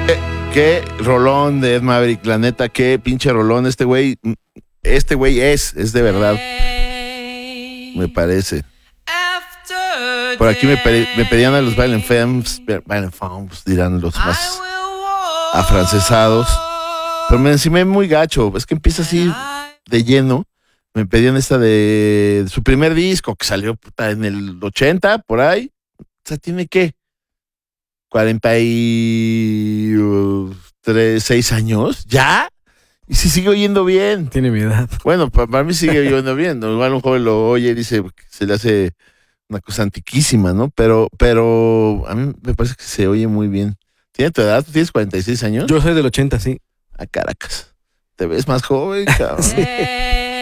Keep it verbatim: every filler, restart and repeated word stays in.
Eh, qué rolón de Ed Maverick, la neta, qué pinche rolón. Este güey, este güey es, es de verdad. Me parece. Por aquí me, pe- me pedían a los Violent Femmes, Violent Femmes, dirán los más afrancesados. Pero me encimé muy gacho. Es que empieza así de lleno. Me pedían esta de su primer disco que salió puta, en el ochenta, por ahí. O sea, ¿tiene qué? cuarenta y tres, seis años. ¿Ya? Y si sigue oyendo bien. Tiene mi edad. Bueno, pa- para mí sigue oyendo bien. ¿No? Igual un joven lo oye y dice que se le hace una cosa antiquísima, ¿no? Pero, pero a mí me parece que se oye muy bien. ¿Tiene tu edad? ¿Tú tienes cuarenta y seis años? Yo soy del ochenta, sí. A Caracas. Te ves más joven, cabrón. Sí.